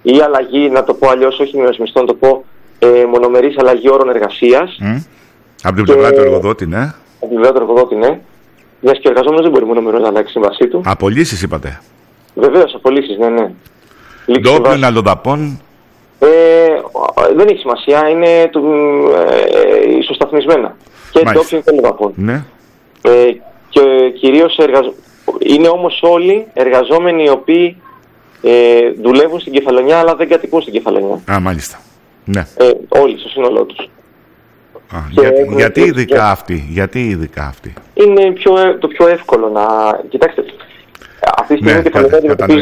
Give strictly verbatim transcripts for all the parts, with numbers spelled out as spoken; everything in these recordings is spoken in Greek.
ή αλλαγή, να το πω αλλιώς, όχι μείωση μισθών, να το πω ε, μονομερής αλλαγή όρων εργασίας. Mm. Από την πλευρά του εργοδότη, ναι. Από την πλευρά του εργοδότη, ναι. Μιας και ο εργαζόμενος δεν μπορεί μονομερώς να αλλάξει τη σύμβασή του. Απολύσεις, είπατε. Βεβαίως, απολύσεις, ναι, ναι. Ντόπιων αλλοδαπών. Ε, δεν έχει σημασία, είναι του, ε, ισοσταθμισμένα. Και ντόπιων και αλλοδαπών. Ναι. Ε, και κυρίως εργαζ... είναι όμως όλοι εργαζόμενοι οι οποίοι ε, δουλεύουν στην Κεφαλονιά αλλά δεν κατοικούν στην Κεφαλονιά. Α, μάλιστα. Ναι. Ε, όλοι στο σύνολό τους. Α, γιατί, γιατί ειδικά και... αυτοί, γιατί ειδικά αυτοί. Είναι πιο, το πιο εύκολο να... Κοιτάξτε, αυτή τη στιγμή η Κεφαλονιά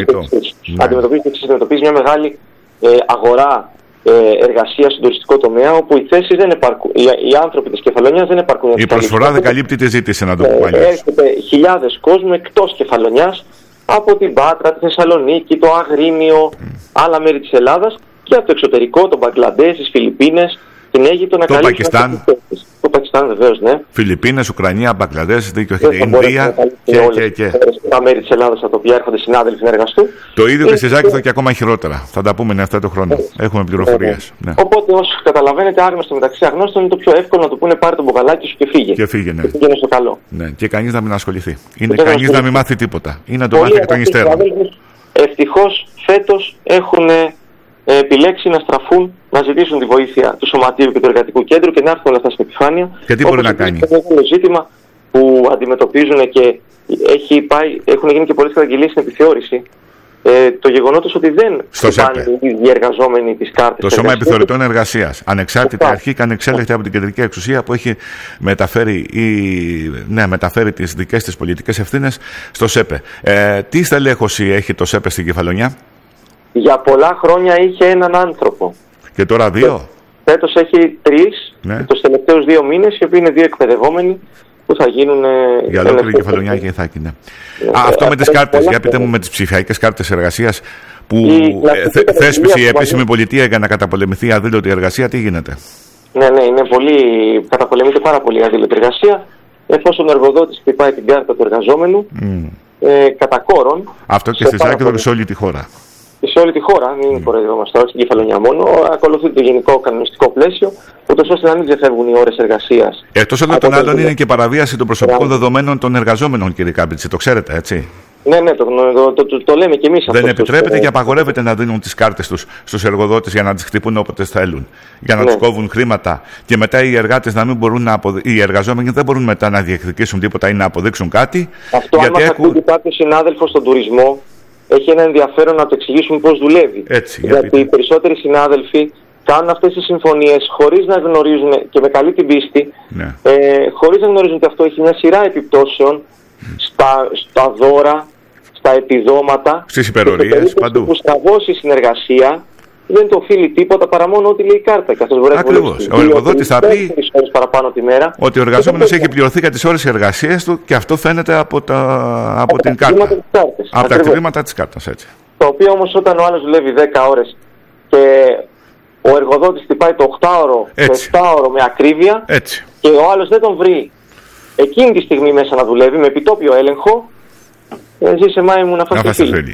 αντιμετωπίζει μια μεγάλη ε, αγορά ε, εργασία στον τουριστικό τομέα, όπου οι θέσεις δεν επαρκούν, οι, οι άνθρωποι της Κεφαλονιάς δεν επαρκούν. Η προσφορά δεν καλύπτει τη ζήτηση, να το πούμε αλλιώς. Έρχεται χιλιάδες κόσμου εκτός Κεφαλονιάς, από την Πάτρα, τη Θεσσαλονίκη, το Αγρίνιο, mm. άλλα μέρη της Ελλάδας και από το εξωτερικό, τον Μπαγκλαντές, τις Φιλιππίνες, την Αίγυπτο, να το Πακιστάν. Το Πακιστάν, βεβαίως, ναι. Φιλιππίνες, Ουκρανία, Μπαγκλαντές, δίκιο έχετε, Ινδία και, και, και. Τα μέρη της Ελλάδας από τα οποία έρχονται συνάδελφοι να εργαστούν. Το ίδιο και στη Ζάκηθο και ακόμα χειρότερα. Θα τα πούμε αυτό το χρόνο. Έχουμε πληροφορίες. Ναι. Οπότε, όσο καταλαβαίνετε, άγνωστο μεταξύ αγνώστων είναι το πιο εύκολο να του πούνε πάρε το μπουκαλάκι σου και φύγε. Και φύγε, ναι. Και πήγαινε στο καλό. Ναι. Και κανείς να μην ασχοληθεί. Είναι κανείς να μην μάθει τίποτα. Ή να το μάθει εκ των υστέρων. Ευτυχώς φέτος έχουν επιλέξει να στραφούν, να ζητήσουν τη βοήθεια του Σωματείου και του Εργατικού Κέντρου και να έρθουν όλα αυτά στην επιφάνεια. Και τι μπορεί να κάνει. Είναι ένα ζήτημα που αντιμετωπίζουν και έχει πάει, έχουν γίνει και πολλές καταγγελίες στην επιθεώρηση. Ε, το γεγονός ότι δεν πάνε οι διεργαζόμενοι τις κάρτες. Το Σώμα Επιθεωρητών Εργασίας, ανεξάρτητη αρχή και ανεξέλεκτη από την κεντρική εξουσία που έχει μεταφέρει, ή, ναι, μεταφέρει τις δικές της πολιτικές ευθύνες στο ΣΕΠΕ. Ε, τι στελέχωση έχει το ΣΕΠΕ στην Κεφαλονιά? Για πολλά χρόνια είχε έναν άνθρωπο. Και τώρα δύο. Φέτος έχει τρεις, ναι. Τους τελευταίους δύο μήνες, οι οποίοι είναι δύο εκπαιδευόμενοι που θα γίνουν. Για ολόκληρη Κεφαλονιά και Ιθάκη, ναι. Ε, Α, αυτό με τις κάρτες, για πείτε μου, με τις ψηφιακές κάρτες εργασίας που θε, θέσπισε η επίσημη πολιτεία για να καταπολεμηθεί η αδήλωτη εργασία, τι γίνεται? Ναι, ναι, είναι πολύ, καταπολεμείται πάρα πολύ η αδήλωτη εργασία, εφόσον ο εργοδότης χτυπάει την κάρτα του εργαζόμενου mm. ε, κατά κόρον. Αυτό και στη Ζάκηθο και σε όλη τη χώρα. Και σε όλη τη χώρα, μην κοροϊδευόμαστε τώρα, στην Κεφαλονιά μόνο, ακολουθεί το γενικό κανονιστικό πλαίσιο, ούτως ώστε να μην ξεφεύγουν οι ώρες εργασίας. Εκτός από των άλλων, είναι και παραβίαση των προσωπικών yeah. δεδομένων των εργαζόμενων, κύριε Κάμπιτση, το ξέρετε, έτσι? Ναι, ναι, το, το, το, το, το λέμε και εμείς αυτό. Δεν επιτρέπεται τους... και απαγορεύεται να δίνουν τις κάρτες τους στους εργοδότες για να τις χτυπούν όποτε θέλουν, για να ναι. τους κόβουν χρήματα. Και μετά οι εργάτες να μην μπορούν να αποδει... οι εργαζόμενοι δεν μπορούν μετά να διεκδικήσουν τίποτα ή να αποδείξουν κάτι. Αυτό, αν μας έχουν... ακούει κάποιο συνάδελφο στον τουρισμό, έχει ένα ενδιαφέρον να το εξηγήσουμε πώς δουλεύει. Έτσι, γιατί γιατί οι περισσότεροι συνάδελφοι κάνουν αυτές τις συμφωνίες χωρίς να γνωρίζουν και με καλή την πίστη, ναι. ε, χωρίς να γνωρίζουν ότι αυτό έχει μια σειρά επιπτώσεων mm. στα, στα δώρα, στα επιδόματα, στις υπερορίες, παντού. Που στραβώσει η συνεργασία δεν το οφείλει τίποτα παρά μόνο ότι λέει η κάρτα. Ακριβώς. Ο εργοδότης θα πει παραπάνω τη μέρα, ότι ο εργαζόμενος έχει πληρωθεί για τις ώρες εργασίας του και αυτό φαίνεται από, τα, από, από την κάρτα. Από τα κτήματα της κάρτας, έτσι. Το οποίο όμως όταν ο άλλος δουλεύει δέκα ώρες και ο εργοδότης χτυπάει το οκτάωρο, το επτάωρο με ακρίβεια έτσι. Και ο άλλος δεν τον βρει εκείνη τη στιγμή μέσα να δουλεύει με επιτόπιο έλεγχο, ζήσε μάη μου να φας τη φίλη.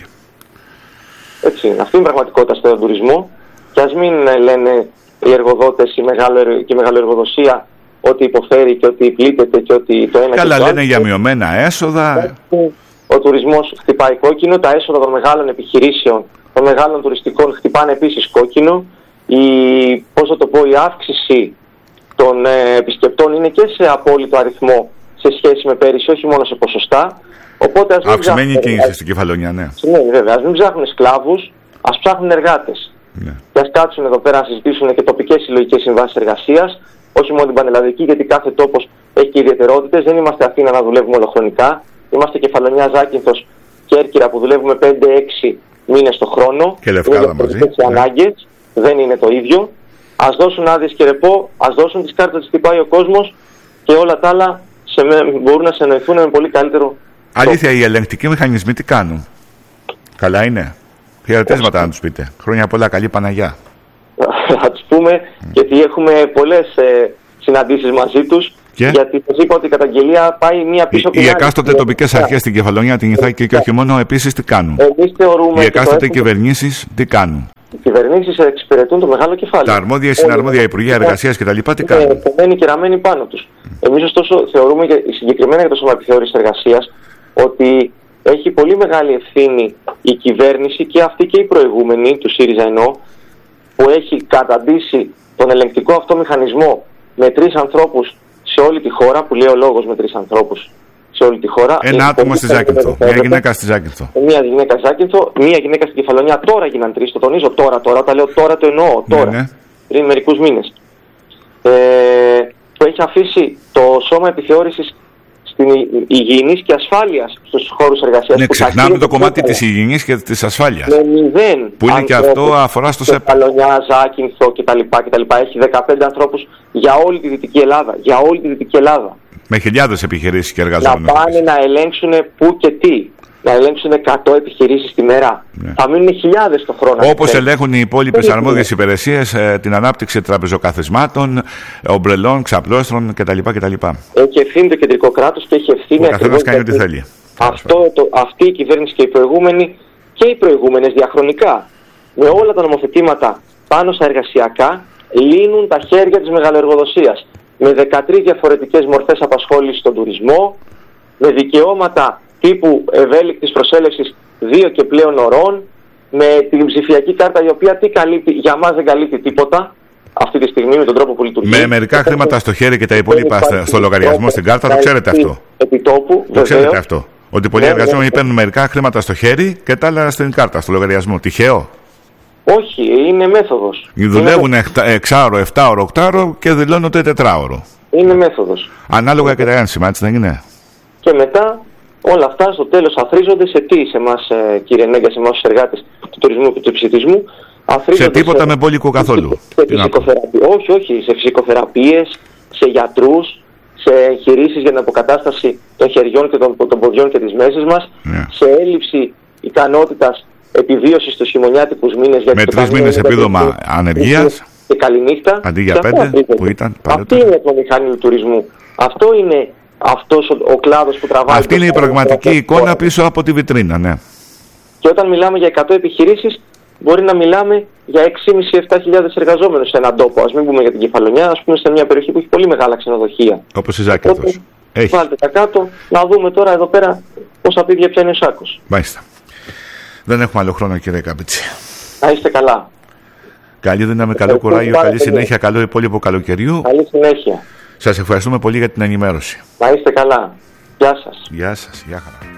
Έτσι, αυτή είναι η πραγματικότητα στον τουρισμό και ας μην λένε οι εργοδότες και η μεγαλοεργοδοσία ότι υποφέρει και ότι πλήττεται και ότι το ένα. Καλά, και το λένε για μειωμένα έσοδα. Ο τουρισμός χτυπάει κόκκινο, τα έσοδα των μεγάλων επιχειρήσεων, των μεγάλων τουριστικών χτυπάνε επίσης κόκκινο. Η, πώς θα το πω, η αύξηση των ε, επισκεπτών είναι και σε απόλυτο αριθμό σε σχέση με πέρυσι, όχι μόνο σε ποσοστά. Οπότε ας αυξημένη η κίνηση στην Κεφαλονιά, ναι. Ναι, βέβαια. Ας μην ψάχνουν σκλάβους, ας ψάχνουν εργάτες. Ναι. Και ας κάτσουν εδώ πέρα να συζητήσουν και τοπικές συλλογικές συμβάσεις εργασίας, όχι μόνο την πανελλαδική, γιατί κάθε τόπος έχει και ιδιαιτερότητες. Δεν είμαστε Αθήνα να δουλεύουμε ολοχρονικά. Είμαστε Κεφαλονιά, Ζάκυνθος, Κέρκυρα που δουλεύουμε πέντε έξι μήνες το χρόνο. Και Λευκάδα μαζί. Και ανάγκες. Δεν είναι το ίδιο. Ας δώσουν άδειες και ρεπό, ας δώσουν τις κάρτες που χτυπάει ο κόσμος και όλα τα άλλα σε, μπορούν να συνεννοηθούν με πολύ καλύτερο. Αλήθεια, οι ελεγκτικοί μηχανισμοί τι κάνουν? Καλά είναι? Χαιρετίσματα να τους πείτε. Χρόνια πολλά, καλή Παναγιά. Θα τους πούμε, mm. γιατί έχουμε πολλές ε, συναντήσεις μαζί τους. Και? Γιατί σας είπα ότι η καταγγελία πάει μία πίσω από την άλλη. Οι εκάστοτε τοπικές αρχές στην Κεφαλονιά, την Ιθάκη και όχι μόνο, επίσης τι κάνουν? Εμείς θεωρούμε οι εκάστοτε κυβερνήσεις τι κάνουν? οι κυβερνήσεις εξυπηρετούν το μεγάλο κεφάλαιο. Τα αρμόδια, συναρμόδια Υπουργεία Εργασίας κτλ. Τι κάνουν? Είναι εμένοι και ραμμένοι πάνω τους. Εμείς, ωστόσο, θεωρούμε συγκεκριμένα για το Σώμα Επιθεώρησης Εργασίας ότι έχει πολύ μεγάλη ευθύνη η κυβέρνηση και αυτή και η προηγούμενη, του ΣΥΡΙΖΑ εννοώ, που έχει καταντήσει τον ελεγκτικό αυτό μηχανισμό με τρεις ανθρώπους σε όλη τη χώρα, που λέει ο λόγος με τρεις ανθρώπους σε όλη τη χώρα. Ένα άτομο στη Ζάκυνθο, μια γυναίκα στη Ζάκυνθο. Μια γυναίκα στη Ζάκυνθο, μια γυναίκα στην Κεφαλονιά. Τώρα γίναν τρεις, το τονίζω τώρα, τώρα, όταν λέω τώρα το εννοώ, τώρα, ναι, ναι. πριν μερικούς μήνες. Ε, που έχει αφήσει το Σώμα Επιθεώρησης στην υγιεινής και ασφάλειας στους χώρους εργασίας. Ναι, ξεχνάμε το κομμάτι της υγιεινής και της ασφάλειας. Με μηδέν. Που είναι και αυτό αφορά στο ΣΕΠ. Κεφαλονιά, Ζάκυνθο κτλ. Έχει δεκαπέντε ανθρώπους για όλη τη Δυτική Ελλάδα. Για όλη τη Δυτική Ελλάδα. Με χιλιάδες επιχειρήσεις και εργαζόμενους. Να πάνε να ελέγξουν πού και τι. Να ελέγξουν εκατό επιχειρήσεις τη μέρα. Ναι. Θα μείνουν χιλιάδες το χρόνο. Όπως ελέγχουν οι υπόλοιπες αρμόδιες υπηρεσίες ε, την ανάπτυξη τραπεζοκαθισμάτων, ομπρελών, ξαπλώστρων κτλ. κτλ. Έχει ευθύνη το κεντρικό κράτος και έχει ευθύνη. Ο καθένας κάνει ό,τι θέλει. Αυτό, το, αυτή η κυβέρνηση και οι προηγούμενοι και οι προηγούμενες διαχρονικά με όλα τα νομοθετήματα πάνω στα εργασιακά λύνουν τα χέρια της μεγαλοεργοδοσίας. Με δεκατρείς διαφορετικές μορφές απασχόλησης στον τουρισμό, με δικαιώματα τύπου ευέλικτης προσέλευσης δύο και πλέον ωρών, με την ψηφιακή κάρτα η οποία τι καλύπτει, για μας δεν καλύπτει τίποτα αυτή τη στιγμή με τον τρόπο που λειτουργεί. Με μερικά χρήματα στο χέρι και τα υπόλοιπα στο λογαριασμό στην κάρτα, το ξέρετε αυτό. Επιτόπου, το ξέρετε αυτό. Ότι πολλοί ναι, εργαζόμενοι ναι, ναι. παίρνουν μερικά χρήματα στο χέρι και τα άλλα στην κάρτα, στο λογαριασμό. Τυχαίο? Όχι, είναι μέθοδος. Δουλεύουν εξάωρο, εφτάωρο, οκτάωρο και δηλώνονται τετράωρο. Είναι μέθοδος. Ανάλογα και τα ένσημα, έτσι δεν είναι? Και μετά όλα αυτά στο τέλος αθροίζονται σε τι, σε εμάς, κύριε Νέγκα, σε εμάς τους εργάτες του τουρισμού και του ψητισμού? Σε τίποτα σε... με μπόλικο καθόλου. Σε όχι, όχι, σε φυσικοθεραπείες, σε γιατρούς, σε εγχειρήσεις για την αποκατάσταση των χεριών και των, των ποδιών και της μέσης μας, ναι. σε έλλειψη ικανότητας επιβίωσης στους χειμωνιάτικους μήνες. Με τρεις μήνες επίδομα ανεργίας και καληνύχτα. Αντί για πέντε που ήταν παλαιότερα. Αυτή είναι το μηχάνημα του τουρισμού. Αυτό είναι αυτός ο, ο κλάδος που τραβάει. Αυτή είναι η πραγματική εικόνα πίσω από τη βιτρίνα, ναι. Και όταν μιλάμε για εκατό επιχειρήσεις, μπορεί να μιλάμε για έξι χιλιάδες με επτά χιλιάδες εργαζόμενους σε έναν τόπο. Ας μην πούμε για την Κεφαλονιά, ας πούμε σε μια περιοχή που έχει πολύ μεγάλα ξενοδοχεία. Όπως η Ζάκυνθος. Βάλτε τα κάτω, να δούμε τώρα εδώ πέρα πόσα πίδια πιάνει ο σάκος. Μάλιστα. Δεν έχουμε άλλο χρόνο, κύριε Καπίτσι. Να είστε καλά. Καλή δύναμη, καλό κουράγιο, καλή συνέχεια, καλό υπόλοιπο καλοκαιριού. Καλή συνέχεια. Σας ευχαριστούμε πολύ για την ενημέρωση. Να είστε καλά. Γεια σας. Γεια σας. Γεια χαρά.